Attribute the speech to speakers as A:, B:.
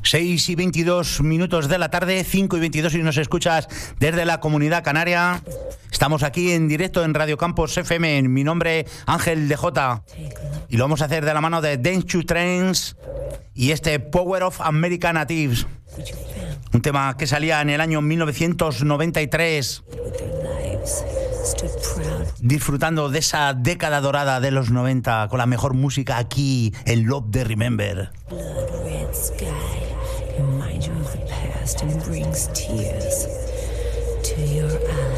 A: 6:22 de la tarde, 5:22 si nos escuchas desde la Comunidad Canaria. Estamos aquí en directo en Radio Campos FM. Mi nombre Ángel DJ y lo vamos a hacer de la mano de Dance to Trance y este Power of American Natives, un tema que salía en el año 1993, disfrutando de esa década dorada de los 90 con la mejor música aquí en Love the Remember. Reminds you of the past and brings tears to your eyes.